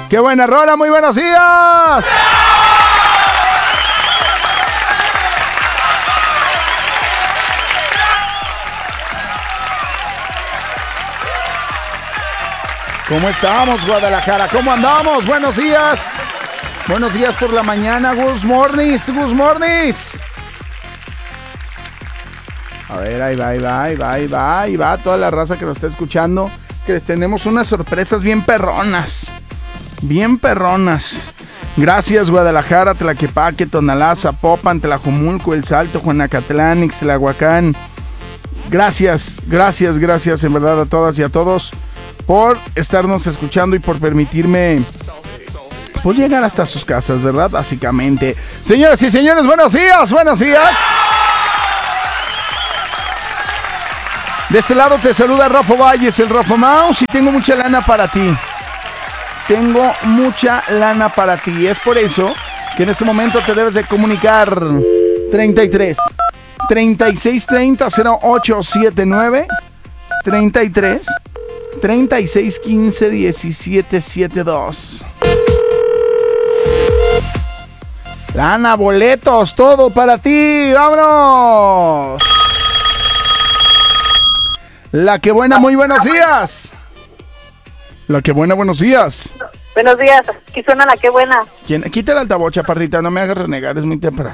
¡Qué buena rola! ¡Muy buenos días! ¿Cómo estamos, Guadalajara? ¿Cómo andamos? Buenos días. Buenos días por la mañana. Good morning. Good morning. A ver, ahí va toda la raza que nos está escuchando. Que les tenemos unas sorpresas bien perronas. Bien perronas. Gracias, Guadalajara, Tlaquepaque, Tonalá, Zapopan, Tlajomulco, El Salto, Juanacatlán, Ixtlahuacán. Gracias en verdad a todas y a todos por estarnos escuchando y por permitirme pues llegar hasta sus casas, ¿verdad? Básicamente. Señoras y señores, buenos días, buenos días. De este lado te saluda Rafa Valles, el Rafa Mouse, y tengo mucha lana para ti. Tengo mucha lana para ti. Es por eso que en este momento te debes de comunicar 33 36 30 0879 33 36 15 17 72. Lana, boletos, todo para ti. ¡Vámonos! La que buena, muy buenos días. La que buena, buenos días. Buenos días, aquí suena la que buena. Quita el altavoz, chaparrita, no me hagas renegar, es muy temprano.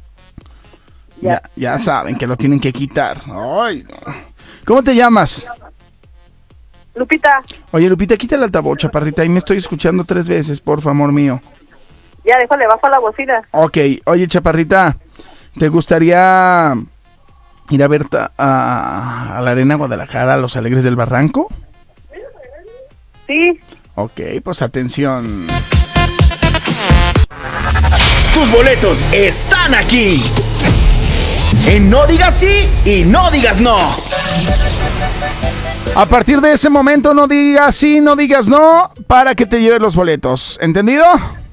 Ya saben que lo tienen que quitar. Ay, no. ¿Cómo te llamas? Lupita. Oye, Lupita, quita el altavoz, chaparrita, ahí me estoy escuchando 3 veces, por favor mío. Ya, déjale, bajo la bocina. Ok, oye, chaparrita, ¿te gustaría ir a ver a la Arena Guadalajara, a Los Alegres del Barranco? Sí. Ok, pues atención. Tus boletos están aquí. En No Digas Sí y No Digas No. A partir de ese momento no digas sí, no digas no, para que te lleves los boletos. ¿Entendido?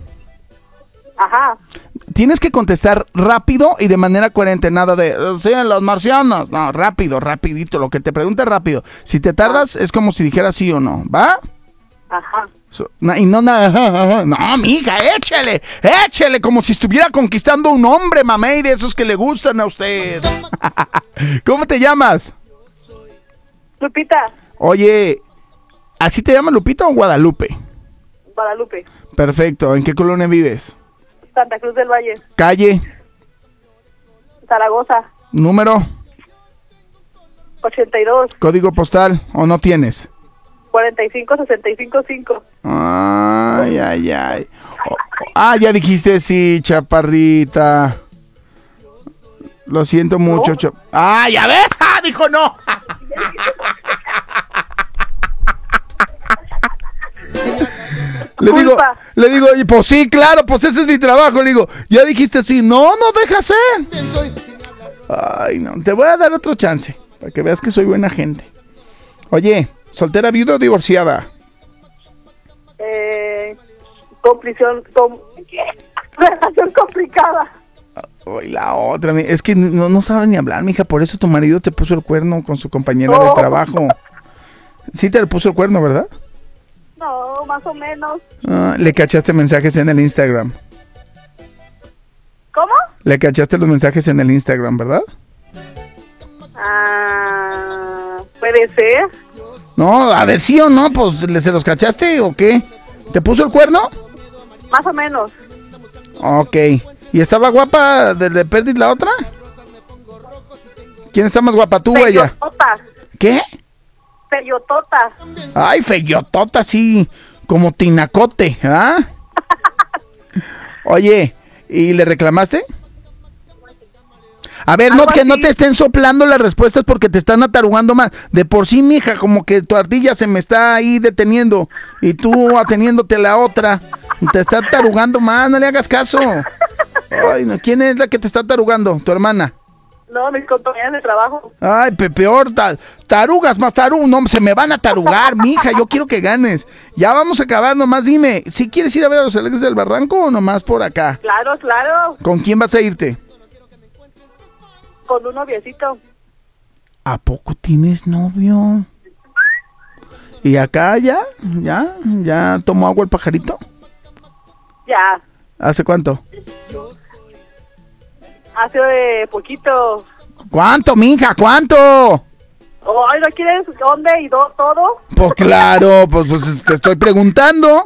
Ajá. Tienes que contestar rápido y de manera coherente, nada de, sí, los marcianos. No, rápido, rapidito, lo que te pregunte rápido. Si te tardas, es como si dijeras sí o no, ¿va? Ajá. Y no, no, mija, échale, como si estuviera conquistando un hombre, mamey, de esos que le gustan a usted. ¿Cómo te llamas? Lupita. Oye, ¿así te llamas Lupita o Guadalupe? Guadalupe. Perfecto, ¿en qué colonia vives? Santa Cruz del Valle. Calle. Zaragoza. Número. 82. Código postal, ¿o no tienes? 45655. Ay. Ya dijiste sí, chaparrita. Lo siento mucho, ¿No? ¿Ya ves? Dijo no. Le digo, oye, pues sí, claro, pues ese es mi trabajo. Le digo, ya dijiste sí. No, deja ser. Ay, no, te voy a dar otro chance, para que veas que soy buena gente. Oye, ¿soltera, viuda o divorciada? Relación complicada. Ay, la otra, es que no sabes ni hablar, mija, por eso tu marido te puso el cuerno con su compañera de trabajo. Sí te le puso el cuerno, ¿verdad? No, más o menos. Le cachaste mensajes en el Instagram. ¿Cómo? Le cachaste los mensajes en el Instagram, ¿verdad? Puede ser. No, a ver, sí o no, pues, ¿se los cachaste o qué? ¿Te puso el cuerno? Más o menos. Ok. ¿Y estaba guapa de Perdis la otra? ¿Quién está más guapa, tú o ella? ¿Qué? Feyotota. Ay, feyotota, sí, como tinacote, ¿ah? Oye, ¿y le reclamaste? A ver, que no te estén soplando las respuestas porque te están atarugando más. De por sí, mija, como que tu ardilla se me está ahí deteniendo y tú ateniéndote a la otra. Te está atarugando más, no le hagas caso. Ay, no, ¿quién es la que te está atarugando? ¿Tu hermana? No, mis compañeras de trabajo. Ay, peor, tarugas más no, se me van a tarugar, mija, yo quiero que ganes. Ya vamos a acabar, nomás dime, ¿si quieres ir a ver a Los Alegres del Barranco o nomás por acá? Claro. ¿Con quién vas a irte? Con un noviecito. ¿A poco tienes novio? ¿Y acá ya tomó agua el pajarito? Ya, ¿Hace cuánto? hace poquito. ¿Cuánto, mija? ¿Cuánto? Ay, ¿no quieres dónde y todo? Pues claro, pues te estoy preguntando.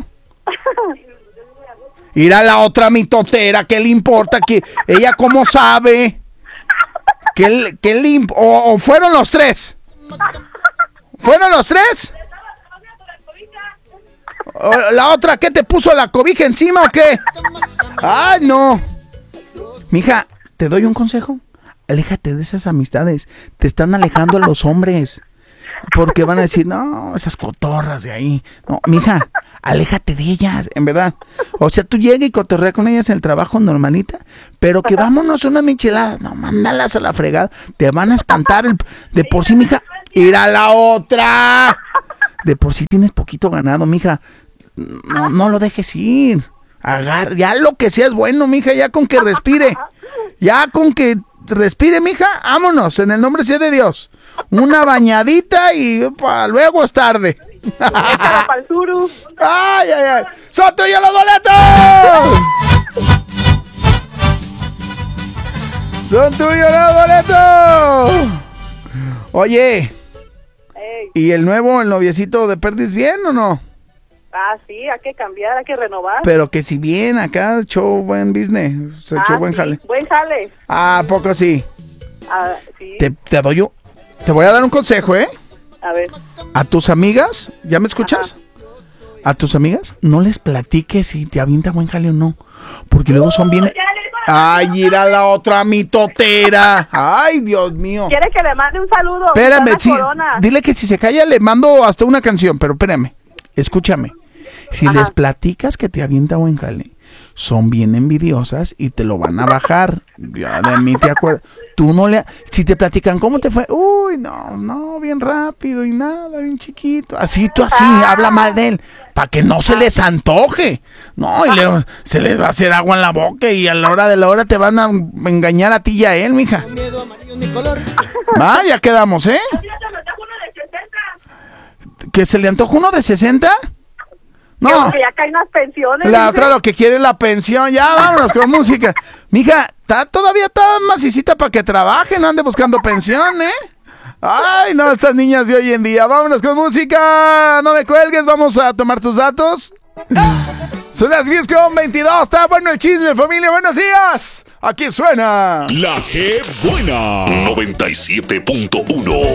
Ir a la otra mitotera, ¿qué le importa? Que ella cómo sabe. ¿Qué le o fueron los tres? ¿Fueron los tres? ¿La otra qué te puso la cobija encima o qué? ¡Ay, no! Mija, ¿te doy un consejo? Aléjate de esas amistades. Te están alejando a los hombres. Porque van a decir, no, esas cotorras de ahí. No, mija, aléjate de ellas, en verdad. O sea, tú llega y cotorrea con ellas en el trabajo normalita, pero que vámonos unas micheladas. No, mándalas a la fregada. Te van a espantar. De por sí, mija, ir a la otra. De por sí tienes poquito ganado, mija. No lo dejes ir. Ya lo que sea es bueno, mija, ya con que respire. Ya con que respire, mija, vámonos, en el nombre sea de Dios. Una bañadita y luego es tarde. Échala pa'l suru. ¡Ay, ay, ay! ¡Son tuyos los boletos! ¡Son tuyos los boletos! Oye, Ey. ¿y el noviecito de Perdis bien o no? Ah, sí, hay que cambiar, hay que renovar. Pero que si bien acá echó buen business, se echó buen sí, jale. buen jale. Ah, ¿a poco sí? Ah, sí. Te doy yo. Te voy a dar un consejo, ¿eh? A ver. A tus amigas, ¿ya me escuchas? A tus amigas, no les platiques si te avienta buen jale o no. Porque luego son bien... ¡Ay, ir a la otra mitotera! ¡Ay, Dios mío! ¿Quiere que le mande un saludo? Espérame, Susana sí, Corona. dile que si se calla le mando hasta una canción, pero espérame, escúchame. Si Ajá. les platicas que te avienta buen jale, son bien envidiosas y te lo van a bajar. Ya de mí te acuerdas. Tú no le... Si te platican, ¿cómo te fue? Uy, no, bien rápido y nada, bien chiquito. Así, tú así, habla mal de él, para que no se les antoje. No, y se les va a hacer agua en la boca y a la hora de la hora te van a engañar a ti y a él, mija. Ya quedamos, ¿eh? ¿Que se le antoja uno de 60? No. Que ya caen las pensiones. La dice. otra lo que quiere es la pensión. Ya, vámonos con música. Mija, todavía está macicita para que trabaje, no ande buscando pensión, ¿eh? Ay, no, estas niñas de hoy en día. Vámonos con música. No me cuelgues, vamos a tomar tus datos. Son las 10:22. Está bueno el chisme, familia. Buenos días. Aquí suena La G Buena 97.1.